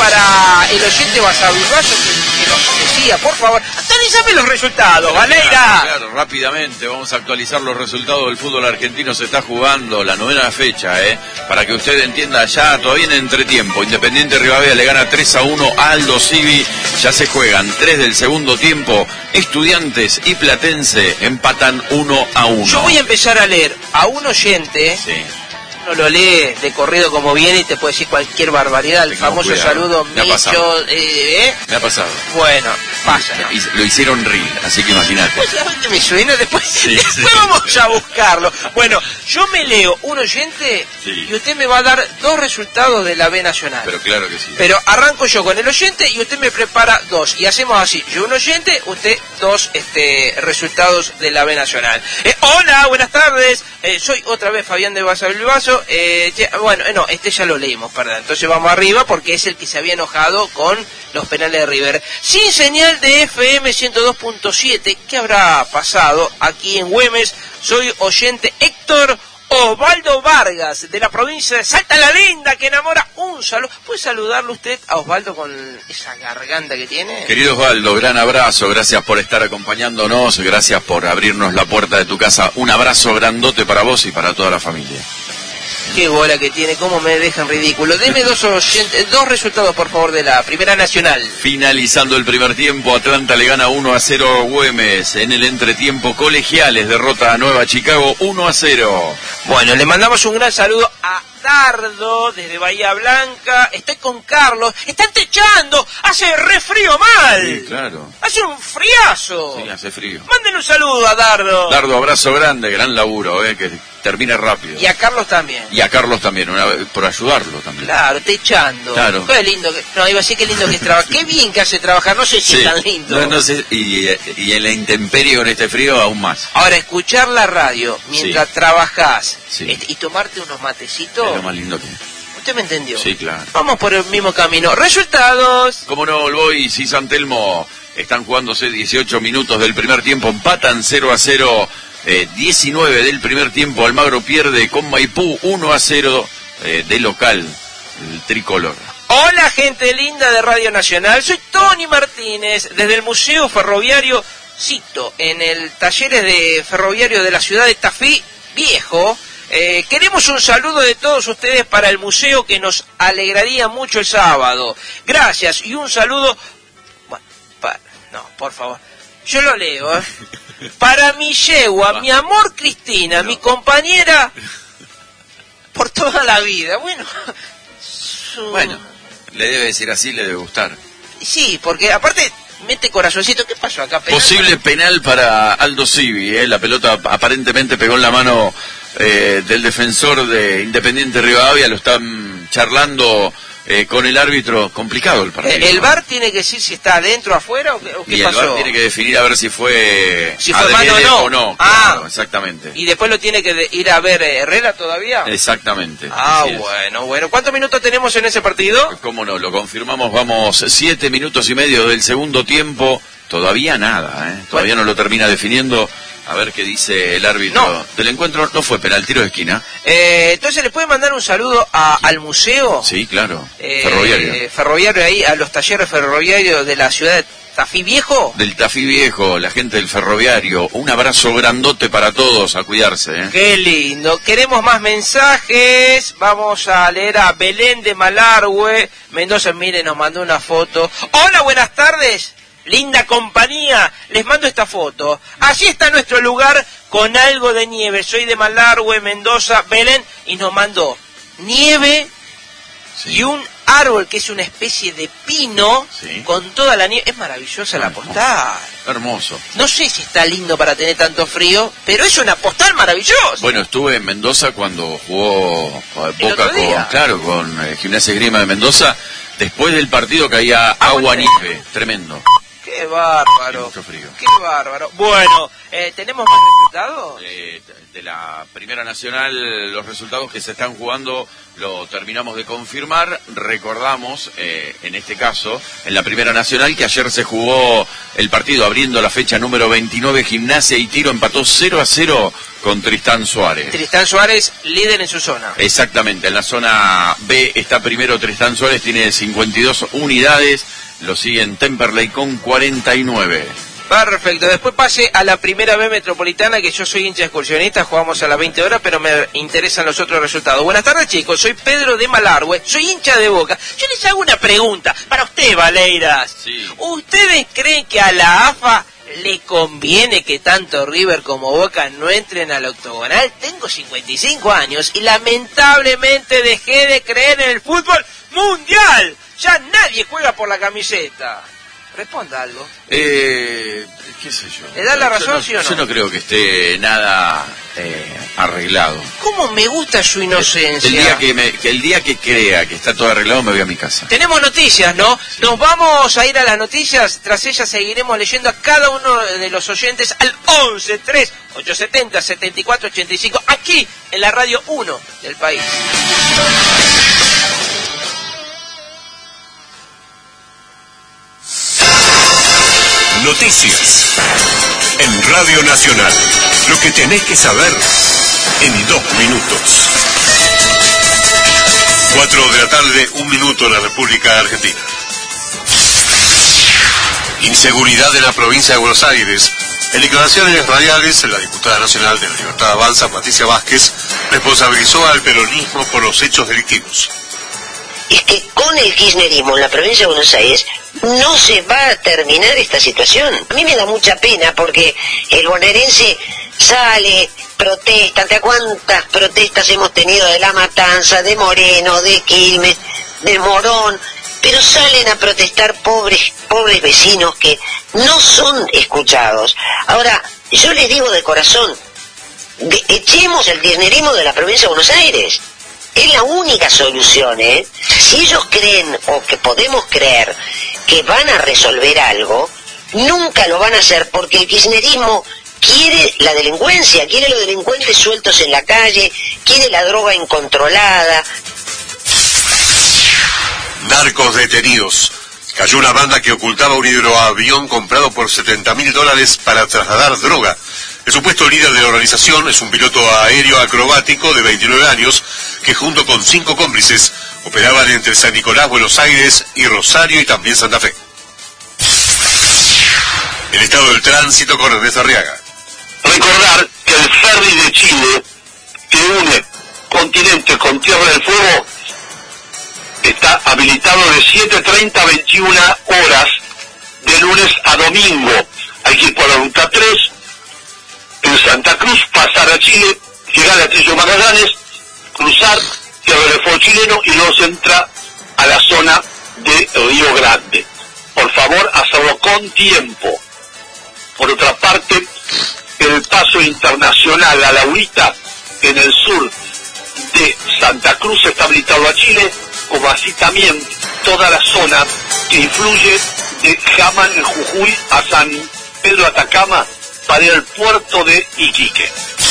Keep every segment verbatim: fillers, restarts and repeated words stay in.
para el oyente Basavilbaso que, que nos decía, por favor, actualizame los resultados, Vaneira. Claro, claro, rápidamente vamos a actualizar los resultados del fútbol argentino. Se está jugando la novena fecha, eh, para que usted entienda, ya todavía en entretiempo. Independiente Rivadavia le gana tres a uno a Aldo Civi. Ya se juegan tres del segundo tiempo. Estudiantes y Platense empatan uno a uno. Yo voy a empezar a leer a un oyente. Sí. Uno lo lee de corrido como viene y te puede decir cualquier barbaridad. El Tengamos famoso cuidado. saludo Me ha pasado. Micho. Eh, ¿eh? Me ha pasado. Bueno, pasa. ¿no? Y lo hicieron reel, así que imagínate. Pues, ¿sabes qué me suena? Después, Sí, después sí. vamos a buscarlo. Bueno, yo me leo un oyente Sí. y usted me va a dar dos resultados de la B Nacional. Pero claro que sí. Pero arranco yo con el oyente y usted me prepara dos. Y hacemos así. Yo un oyente, usted dos este, resultados de la B Nacional. Eh, hola, buenas tardes. Eh, soy otra vez Fabián de Basavilbaso. Eh, ya- bueno, eh, no, este ya lo leímos, perdón. Entonces vamos arriba porque es el que se había enojado con los penales de River. Sin señal de F M ciento dos punto siete. ¿Qué habrá pasado aquí en Güemes? Soy oyente Héctor Osvaldo Vargas, de la provincia de Salta la Linda, que enamora. Un saludo. ¿Puede saludarlo usted a Osvaldo con esa garganta que tiene? Querido Osvaldo, gran abrazo, gracias por estar acompañándonos, gracias por abrirnos la puerta de tu casa. Un abrazo grandote para vos y para toda la familia. Qué bola que tiene, cómo me dejan ridículo. Deme dos, oyentes, dos resultados, por favor, de la Primera Nacional. Finalizando el primer tiempo, Atlanta le gana uno a cero a Güemes. En el entretiempo, Colegiales derrota a Nueva Chicago uno a cero. Bueno, le mandamos un gran saludo a Dardo, desde Bahía Blanca. Estoy con Carlos. Están techando. Hace re frío mal. Sí, claro. Hace un friazo. Sí, hace frío. Mándenle un saludo a Dardo. Dardo, abrazo grande, gran laburo, eh, que termine rápido. Y a Carlos también. Y a Carlos también, una vez, por ayudarlo también. Claro, techando. Claro. Qué lindo que... No, iba a decir qué lindo que es trabajar. Qué bien que hace trabajar. No sé si Sí. es tan lindo. No, no sé, y, y en la intemperie con este frío aún más. Ahora, escuchar la radio mientras Sí. trabajás Sí. este, y tomarte unos matecitos. Es lo más lindo que es. ¿Usted me entendió? Sí, claro. Vamos por el mismo camino. Resultados. Como no, el Boys y San Telmo están jugándose dieciocho minutos del primer tiempo, empatan cero a cero, eh, diecinueve del primer tiempo, Almagro pierde con Maipú uno a cero eh, de local, el tricolor. Hola, gente linda de Radio Nacional. Soy Tony Martínez, desde el Museo Ferroviario Cito, en el Talleres de Ferroviario de la ciudad de Tafí Viejo. Eh, queremos un saludo de todos ustedes para el museo, que nos alegraría mucho el sábado. Gracias, y un saludo... Bueno, pa... no, por favor. Yo lo leo, ¿eh? Para mi yegua, mi amor Cristina, mi compañera por toda la vida. Bueno, su... Bueno, le debe decir así, le debe gustar. Sí, porque aparte mete corazoncito. ¿Qué pasó acá? ¿Penal? Posible penal para Aldo Civi, eh, la pelota aparentemente pegó en la mano eh, del defensor de Independiente Rivadavia, lo están charlando eh, con el árbitro. Complicado el partido. Eh, ¿El ¿no? V A R tiene que decir si está adentro, afuera o qué, o qué Y el pasó? V A R tiene que definir a ver si fue, Si fue adrede mano o no. o no. Ah. Claro, exactamente. ¿Y después lo tiene que de- ir a ver eh, Herrera todavía? Exactamente. Ah, así es. bueno, bueno. ¿Cuántos minutos tenemos en ese partido? Cómo no, lo confirmamos, vamos siete minutos y medio del segundo tiempo, todavía nada, ¿eh? Todavía no lo termina definiendo, a ver qué dice el árbitro No. del encuentro. No fue penal, tiro de esquina. Eh, entonces, ¿le puede mandar un saludo a- al museo? Sí, claro, Eh, ferroviario. Ferroviario ahí, a los talleres ferroviarios de la ciudad de Tafí Viejo. Del Tafí Viejo, la gente del ferroviario, un abrazo grandote para todos, a cuidarse, ¿eh? Qué lindo. Queremos más mensajes. Vamos a leer a Belén de Malargüe. Mendoza, mire, nos mandó una foto. Hola, buenas tardes. Linda compañía. Les mando esta foto. Así está nuestro lugar con algo de nieve. Soy de Malargüe, Mendoza, Belén. Y nos mandó nieve Sí. y un árbol que es una especie de pino Sí. con toda la nieve. Es maravillosa la Hermoso. postal. Hermoso. No sé si está lindo para tener tanto frío, pero es una postal maravillosa. Bueno, estuve en Mendoza cuando jugó eh, El Boca otro día. con, claro, con eh, Gimnasia Esgrima de Mendoza. Después del partido caía Agua agua nieve. nieve, tremendo. Qué Qué bárbaro. Mucho frío. Qué bárbaro. Bueno, eh, ¿tenemos más resultados? Eh, de la Primera Nacional, los resultados que se están jugando lo terminamos de confirmar. Recordamos, eh, en este caso, en la Primera Nacional, que ayer se jugó el partido abriendo la fecha número veintinueve. Gimnasia y Tiro empató cero a cero con Tristán Suárez. Tristán Suárez, líder en su zona. Exactamente, en la zona B está primero Tristán Suárez, tiene cincuenta y dos unidades, lo siguen Temperley con cuarenta y nueve. Perfecto, después pase a la primera B metropolitana, que yo soy hincha excursionista, jugamos a las veinte horas, pero me interesan los otros resultados. Buenas tardes, chicos, soy Pedro de Malargüe, soy hincha de Boca. Yo les hago una pregunta, para usted, Valeiras. Sí. ¿Ustedes creen que a la A F A le conviene que tanto River como Boca no entren al octogonal? Tengo cincuenta y cinco años y lamentablemente dejé de creer en el fútbol mundial. Ya nadie juega por la camiseta. Responda algo. Eh, qué sé yo. ¿Le da la razón, yo no, sí o no? Yo no creo que esté nada eh, arreglado. ¿Cómo me gusta su inocencia? El día que, me, que el día que crea que está todo arreglado me voy a mi casa. Tenemos noticias, ¿no? Sí. Nos vamos a ir a las noticias. Tras ellas seguiremos leyendo a cada uno de los oyentes al once tres ocho siete cero setenta y cuatro ochenta y cinco aquí en la Radio uno del país. Noticias en Radio Nacional. Lo que tenés que saber en dos minutos. Cuatro de la tarde, un minuto en la República Argentina. Inseguridad en la provincia de Buenos Aires. En declaraciones radiales, la diputada nacional de la Libertad Avanza, Patricia Vázquez, responsabilizó al peronismo por los hechos delictivos. Es que con el kirchnerismo en la provincia de Buenos Aires no se va a terminar esta situación. A mí me da mucha pena porque el bonaerense sale, protesta. ¿Ante cuántas protestas hemos tenido de La Matanza, de Moreno, de Quilmes, de Morón? Pero salen a protestar pobres, pobres vecinos que no son escuchados. Ahora, yo les digo de corazón, de, echemos el kirchnerismo de la provincia de Buenos Aires. Es la única solución, ¿eh? Si ellos creen, o que podemos creer, que van a resolver algo, nunca lo van a hacer, porque el kirchnerismo quiere la delincuencia, quiere los delincuentes sueltos en la calle, quiere la droga incontrolada. Narcos detenidos. Cayó una banda que ocultaba un hidroavión comprado por setenta mil dólares para trasladar droga. El supuesto líder de la organización es un piloto aéreo acrobático de veintinueve años que junto con cinco cómplices operaban entre San Nicolás, Buenos Aires y Rosario y también Santa Fe. El estado del tránsito con Ernesto Arriaga. Recordar que el ferry de Chile que une continente con Tierra del Fuego está habilitado de siete treinta a veintiuna horas de lunes a domingo. Hay que ir por la ruta tres en Santa Cruz, pasar a Chile, llegar a Trillo Magallanes, cruzar Tierra del Fuego chileno y luego se entra a la zona de Río Grande. Por favor, hacerlo con tiempo. Por otra parte, el paso internacional a Laurita en el sur de Santa Cruz está habilitado a Chile, como así también toda la zona que influye de Jamán, en Jujuy, a San Pedro Atacama, para ir al puerto de Iquique.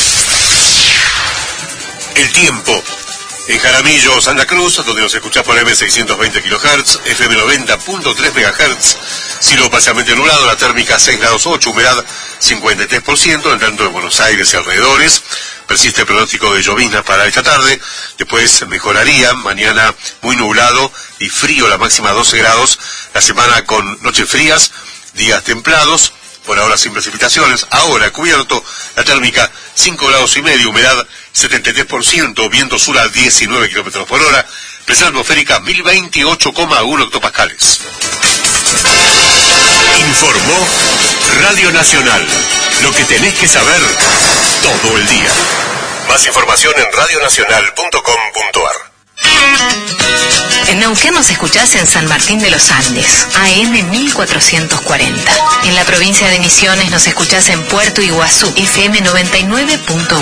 El tiempo. En Jaramillo, Santa Cruz, donde nos escuchás por M seiscientos veinte kilohertz, F M noventa punto tres megahertz, cielo parcialmente nublado, la térmica seis grados ocho, humedad cincuenta y tres por ciento, en tanto en Buenos Aires y alrededores. Persiste el pronóstico de lloviznas para esta tarde, después mejoraría, mañana muy nublado y frío, la máxima doce grados, la semana con noches frías, días templados, por ahora sin precipitaciones, ahora cubierto, la térmica cinco grados y medio, humedad setenta y tres por ciento, viento sur a diecinueve kilómetros por hora, presión atmosférica mil veintiocho coma uno hectopascales. Informó Radio Nacional, lo que tenés que saber todo el día. Más información en radio nacional punto com punto a r. En Neuquén nos escuchás en San Martín de los Andes, A M mil cuatrocientos cuarenta. En la provincia de Misiones nos escuchás en Puerto Iguazú, F M noventa y nueve punto uno.